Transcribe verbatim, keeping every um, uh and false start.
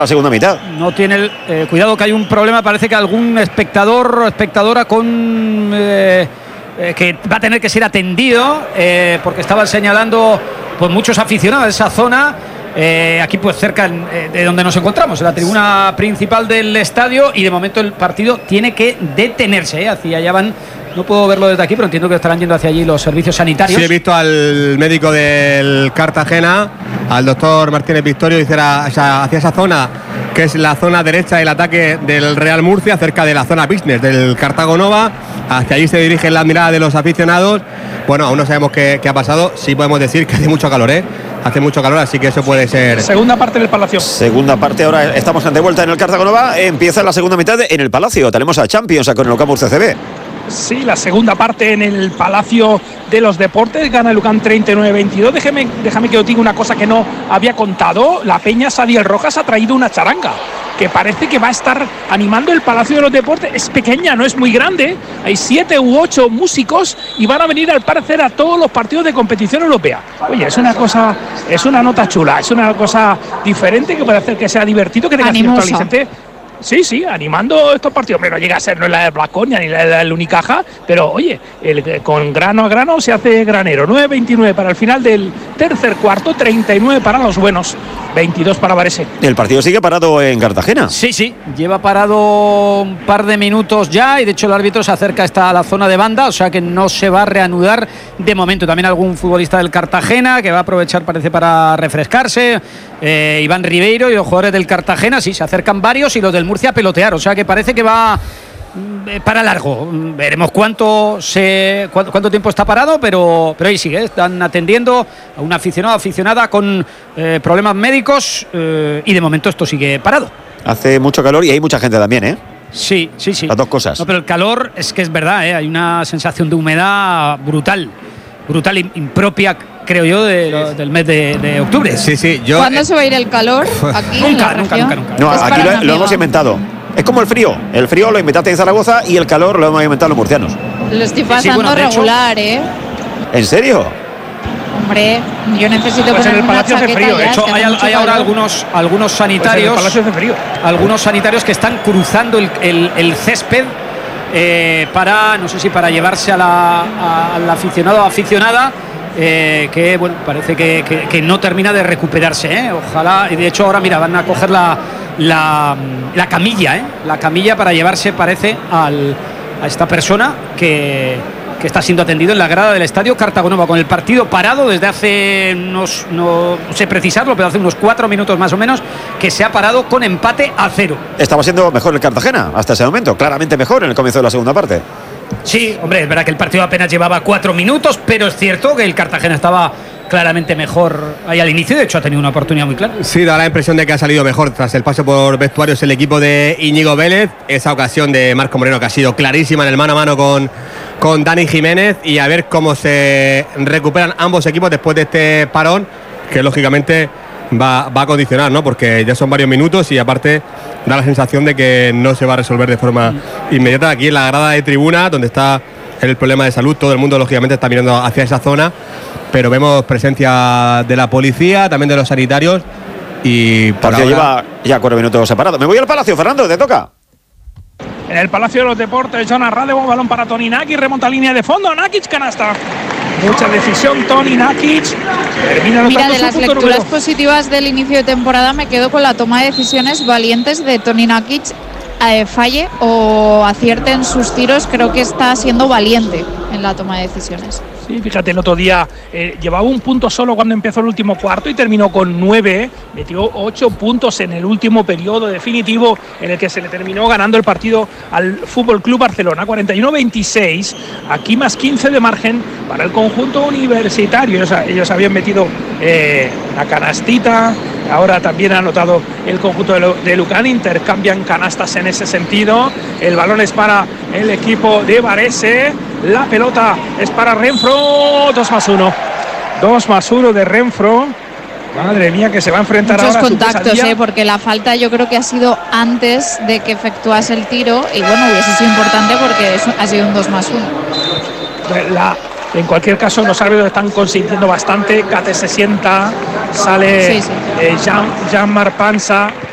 la segunda mitad. No tiene el, eh, cuidado que hay un problema, parece que algún espectador o espectadora con eh, eh, que va a tener que ser atendido eh, porque estaban señalando pues muchos aficionados de esa zona. Eh, aquí pues cerca eh, de donde nos encontramos, en la tribuna principal del estadio, y de momento el partido tiene que detenerse, ¿eh? Hacia allá van, no puedo verlo desde aquí, pero entiendo que estarán yendo hacia allí los servicios sanitarios. Sí, he visto al médico del Cartagena, al doctor Martínez Victorio, dice hacia esa zona, que es la zona derecha del ataque del Real Murcia, cerca de la zona business del Cartago Nova. Hacia allí se dirigen las miradas de los aficionados. Bueno, aún no sabemos qué, qué ha pasado. Sí podemos decir que hace mucho calor, ¿eh? Hace mucho calor, así que eso puede ser. Segunda parte del Palacio. Segunda parte, ahora estamos de vuelta en el Cartago Nova. Empieza la segunda mitad en el Palacio. Tenemos a Champions con el Ocampus C C B. Sí, la segunda parte en el Palacio de los Deportes. Gana el Lucan treinta y nueve veintidós. Déjame, déjame que os diga una cosa que no había contado. La Peña Sadiel Rojas ha traído una charanga que parece que va a estar animando el Palacio de los Deportes. Es pequeña, no es muy grande. Hay siete u ocho músicos y van a venir al parecer a todos los partidos de competición europea. Oye, es una cosa, es una nota chula, es una cosa diferente que puede hacer que sea divertido, que tenga cierto aliciente. Sí, sí, animando estos partidos. Hombre, no llega a ser no la de Blasconia ni la del Unicaja, pero oye, el, con grano a grano se hace granero. nueve veintinueve para el final del tercer cuarto, treinta y nueve para los buenos, veintidós para Varese. El partido sigue parado en Cartagena. Sí, sí, lleva parado un par de minutos ya, y de hecho el árbitro se acerca hasta la zona de banda, o sea que no se va a reanudar de momento. También algún futbolista del Cartagena que va a aprovechar, parece, para refrescarse. Eh, Iván Ribeiro y los jugadores del Cartagena, sí, se acercan varios, y los del Murcia a pelotear, o sea que parece que va eh, para largo. Veremos cuánto se cuánto, cuánto tiempo está parado, pero, pero ahí sigue, están atendiendo a un aficionado aficionada con eh, problemas médicos, eh, y de momento esto sigue parado. Hace mucho calor y hay mucha gente también, ¿eh? Sí, sí, sí. Las dos cosas. No, pero el calor es que es verdad, ¿eh? Hay una sensación de humedad brutal, brutal, impropia, creo yo, de, lo, del mes de, de octubre. Sí, sí. Yo, ¿Cuándo eh, se va a ir el calor aquí? Nunca, nunca, nunca, nunca. No, aquí lo, lo hemos inventado. Es como el frío. El frío lo inventaste en Zaragoza y el calor lo hemos inventado los murcianos. Lo estoy pasando sí, bueno, regular, hecho, ¿eh? ¿En serio? Hombre, yo necesito pues poner en el una Palacio hace chaqueta frío. ya, De De hecho, que hay, hace mucho hay ahora calor. algunos, algunos sanitarios, pues en el Palacio hace frío. algunos sanitarios que están cruzando el, el, el césped eh, para, no sé si para llevarse a la, a, al aficionado o aficionada. Eh, que bueno, parece que, que, que no termina de recuperarse, ¿eh? Ojalá, y de hecho ahora mira, van a coger la, la, la camilla, ¿eh? La camilla para llevarse, parece, al, a esta persona que, que está siendo atendido en la grada del estadio Cartago Nova, con el partido parado desde hace unos, no sé precisarlo, pero hace unos cuatro minutos más o menos, que se ha parado con empate a cero. Estaba siendo mejor el Cartagena hasta ese momento, claramente mejor en el comienzo de la segunda parte. Sí, hombre, es verdad que el partido apenas llevaba cuatro minutos, pero es cierto que el Cartagena estaba claramente mejor ahí al inicio. De hecho, ha tenido una oportunidad muy clara. Sí, da la impresión de que ha salido mejor tras el paso por vestuarios el equipo de Íñigo Vélez. Esa ocasión de Marco Moreno que ha sido clarísima en el mano a mano con, con Dani Jiménez, y a ver cómo se recuperan ambos equipos después de este parón, que lógicamente va, va a condicionar, ¿no? Porque ya son varios minutos y aparte da la sensación de que no se va a resolver de forma inmediata. Aquí en la grada de tribuna, donde está el problema de salud, todo el mundo lógicamente está mirando hacia esa zona, pero vemos presencia de la policía, también de los sanitarios, y por Partido ahora... lleva ya cuatro minutos separado. Me voy al Palacio, Fernando, te toca. En el Palacio de los Deportes, Jonas Radevo, balón para Toni Nakic, remonta línea de fondo, Nakic, canasta. Mucha decisión, Toni Nakic. Termina Mira, de las lecturas positivas del inicio de temporada me quedo con la toma de decisiones valientes de Toni Nakic. Eh, falle o acierte en sus tiros, creo que está siendo valiente en la toma de decisiones. Sí, fíjate, el otro día eh, llevaba un punto solo cuando empezó el último cuarto y terminó con nueve. Metió ocho puntos en el último periodo definitivo, en el que se le terminó ganando el partido al Fútbol Club Barcelona, cuarenta y nueve veintiséis. Aquí más quince de margen para el conjunto universitario. Ellos, ellos habían metido eh, una canastita. Ahora también ha anotado el conjunto de, de Lucan, intercambian canastas en ese sentido. El balón es para el equipo de Varese, la pelota es para Renfro, dos más uno. dos más uno de Renfro. Madre mía, que se va a enfrentar muchos ahora contactos, eh, porque la falta yo creo que ha sido antes de que efectuase el tiro, y bueno, hubiese sido importante porque es, ha sido un dos más uno. La, en cualquier caso, los árbitros están consintiendo bastante. Cate se sienta, sale sí, sí. Eh, Jean, Jean Marpansa.